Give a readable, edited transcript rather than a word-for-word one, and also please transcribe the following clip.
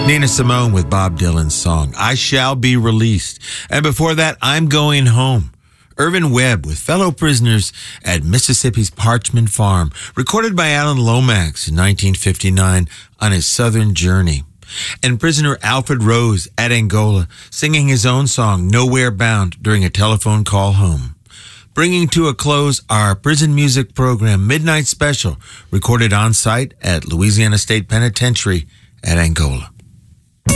Nina Simone with Bob Dylan's song, I Shall Be Released. And before that, I'm Going Home. Irvin Webb with fellow prisoners at Mississippi's Parchman Farm, recorded by Alan Lomax in 1959 on his southern journey. And prisoner Alfred Rose at Angola, singing his own song, Nowhere Bound, during a telephone call home. Bringing to a close our prison music program, Midnight Special, recorded on site at Louisiana State Penitentiary at Angola.